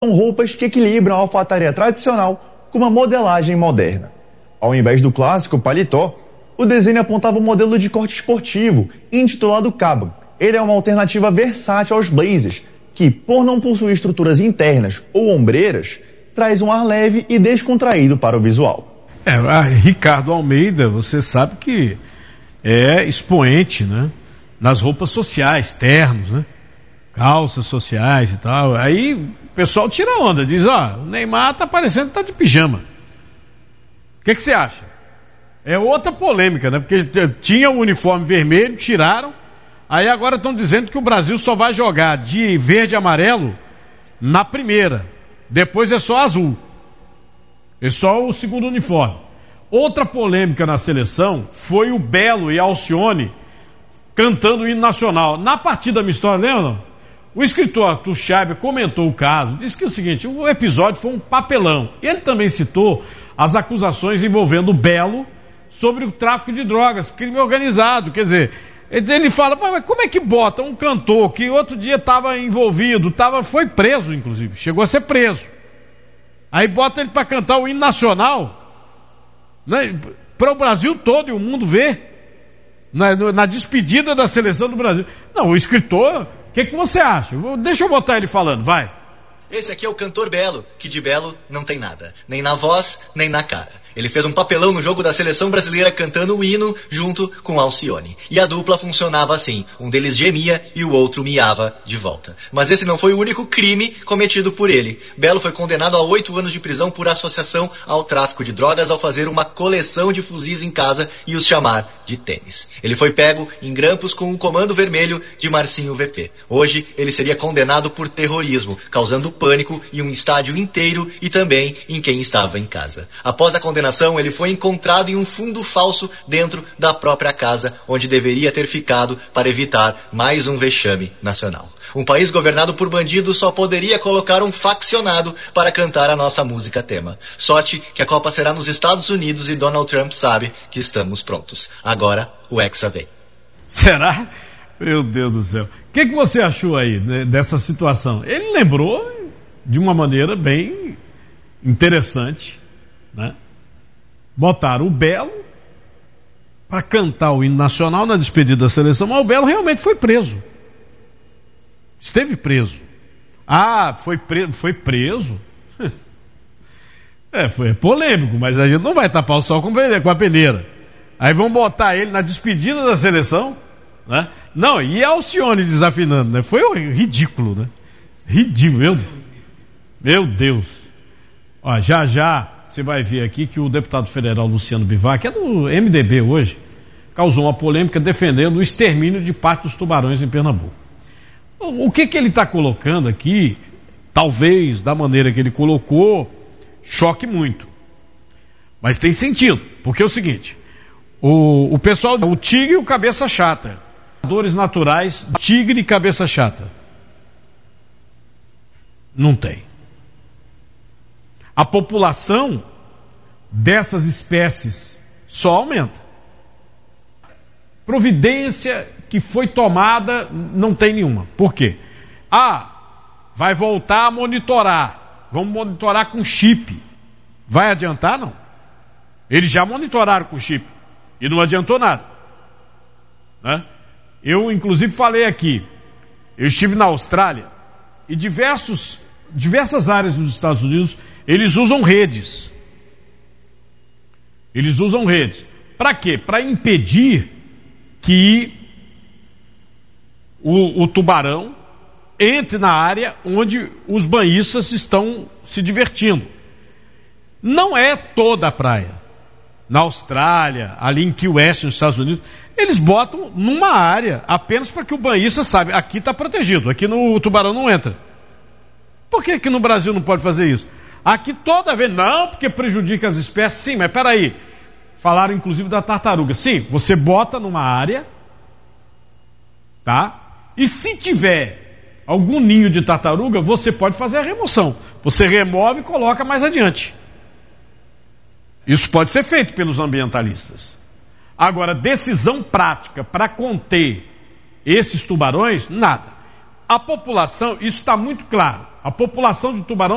São roupas que equilibram a alfaiataria tradicional com uma modelagem moderna. Ao invés do clássico paletó, o desenho apontava um modelo de corte esportivo, intitulado Caban. Ele é uma alternativa versátil aos blazers, que, por não possuir estruturas internas ou ombreiras, traz um ar leve e descontraído para o visual. Ricardo Almeida, você sabe que é expoente, né, nas roupas sociais, ternos, né, calças sociais e tal. Aí o pessoal tira onda, diz, o Neymar tá parecendo que tá de pijama. O que você acha? É outra polêmica, né, porque tinha o uniforme vermelho, tiraram, aí agora estão dizendo que o Brasil só vai jogar de verde e amarelo na primeira, depois é só azul. É só o segundo uniforme. Outra polêmica na seleção foi o Belo e Alcione cantando o hino nacional. Na partida amistosa, lembra? O escritor Arthur Schreiber comentou o caso, disse que é o seguinte, o episódio foi um papelão. Ele também citou as acusações envolvendo o Belo sobre o tráfico de drogas, crime organizado. Quer dizer, ele fala, mas como é que bota um cantor que outro dia estava envolvido, foi preso inclusive, chegou a ser preso. Aí bota ele para cantar o hino nacional, né, para o Brasil todo e o mundo ver, na despedida da seleção do Brasil. Não, o escritor, o que você acha? Deixa eu botar ele falando, vai. Esse aqui é o cantor Belo, que de belo não tem nada, nem na voz, nem na cara. Ele fez um papelão no jogo da seleção brasileira cantando o hino junto com Alcione. E a dupla funcionava assim, um deles gemia e o outro miava de volta. Mas esse não foi o único crime cometido por ele. Belo foi condenado a 8 anos de prisão por associação ao tráfico de drogas ao fazer uma coleção de fuzis em casa e os chamar de tênis. Ele foi pego em grampos com o comando vermelho de Marcinho VP. Hoje ele seria condenado por terrorismo, causando pânico em um estádio inteiro e também em quem estava em casa. Após a condenação, ele foi encontrado em um fundo falso dentro da própria casa, onde deveria ter ficado para evitar mais um vexame nacional. Um país governado por bandidos só poderia colocar um faccionado para cantar a nossa música tema. Sorte que a Copa será nos Estados Unidos e Donald Trump sabe que estamos prontos. Agora o Hexa vem. Será? Meu Deus do céu. O que você achou aí, né, dessa situação? Ele lembrou de uma maneira bem interessante, né? Botaram o Belo para cantar o hino nacional na despedida da seleção, mas o Belo realmente foi preso. Esteve preso. Foi preso? Foi polêmico, mas a gente não vai tapar o sol com a peneira. Aí vão botar ele na despedida da seleção, né? Não, e a Alcione desafinando, né? Foi ridículo, né? Ridículo, meu Deus. Ó, já você vai ver aqui que o deputado federal Luciano Bivar, que é do MDB hoje, causou uma polêmica defendendo o extermínio de parte dos tubarões em Pernambuco. O que ele está colocando aqui, talvez da maneira que ele colocou, choque muito. Mas tem sentido, porque é o seguinte, o pessoal, o tigre e o cabeça chata, dores naturais, tigre e cabeça chata. Não tem. A população dessas espécies só aumenta. Providência que foi tomada não tem nenhuma. Por quê? Vai voltar a monitorar. Vamos monitorar com chip. Vai adiantar? Não. Eles já monitoraram com chip e não adiantou nada, né? Eu inclusive falei aqui, eu estive na Austrália e diversas áreas dos Estados Unidos eles usam redes. Eles usam redes. Para quê? Para impedir que o tubarão entre na área onde os banhistas estão se divertindo. Não é toda a praia. Na Austrália, ali em Key West, nos Estados Unidos, eles botam numa área apenas para que o banhista saiba, aqui está protegido, aqui o tubarão não entra. Por que no Brasil não pode fazer isso? Aqui toda vez, não, porque prejudica as espécies. Sim, mas peraí, falaram inclusive da tartaruga. Sim, você bota numa área, tá? E se tiver algum ninho de tartaruga, você pode fazer a remoção. Você remove e coloca mais adiante. Isso pode ser feito pelos ambientalistas. Agora, decisão prática para conter esses tubarões, nada. A população, isso está muito claro, a população de tubarão